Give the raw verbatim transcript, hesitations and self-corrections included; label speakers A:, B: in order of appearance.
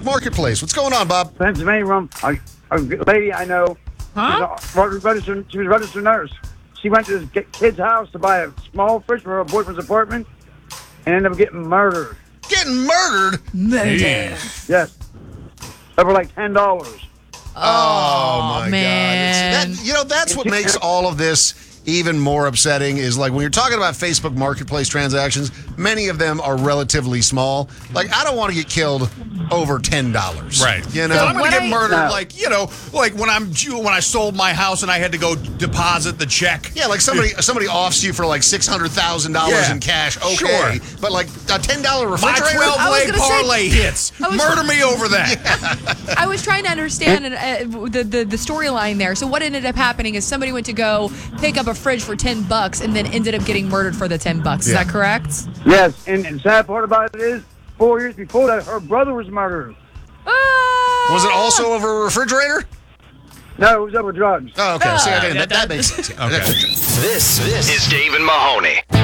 A: Marketplace. What's going on, Bob?
B: Pennsylvania room. A, a lady I know.
C: Huh?
B: She was a registered, she was a registered nurse. She went to this kid's house to buy a small fridge for her boyfriend's apartment and ended up getting murdered.
A: Getting murdered?
C: Murder.
B: Yes. Over like ten dollars.
A: Oh, my
C: man.
A: God. It's, that, you know, that's what makes all of this even more upsetting is like when you're talking about Facebook Marketplace transactions, many of them are relatively small. Like, I don't want to get killed over ten dollars.
D: Right.
A: You know?
D: So I'm going to get
C: I,
D: murdered,
B: no.
D: like, you know, like when I'm when I sold my house and I had to go deposit the check.
A: Yeah, like somebody somebody offs you for like six hundred thousand dollars
D: Yeah.
A: in cash. Okay.
D: Sure.
A: But like a ten dollar
D: My
A: refrigerator?
C: I was
D: twelve-way
C: gonna say-
D: parlay hits.
C: I was-
D: Murder me over that.
C: I was trying to understand uh, the the, the storyline there. So what ended up happening is somebody went to go pick up a fridge for ten bucks and then ended up getting murdered for the ten bucks. Is
A: Yeah.
C: that correct?
B: Yes. And, and sad part about it is, four years before that, her brother was murdered.
C: Ah!
A: Was it also over a refrigerator?
B: No, it was over drugs.
A: Oh, okay. See,
C: Ah,
A: okay,
C: that-
A: that, that makes sense. Yeah.
D: Okay.
E: This, this is Dave and Mahoney.